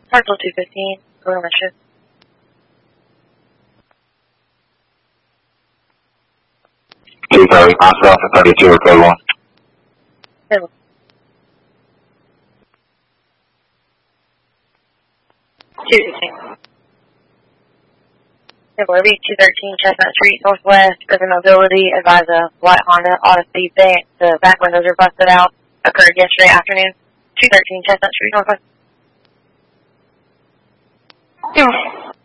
Parcel 215, going on my shift. Myself and 32 or code 1. Hello. Chevrolet 213 Chestnut Street Northwest, Urban Mobility, advise a white Honda Odyssey van. The back windows are busted out. Occurred yesterday afternoon. 213 Chestnut Street Northwest. Yeah.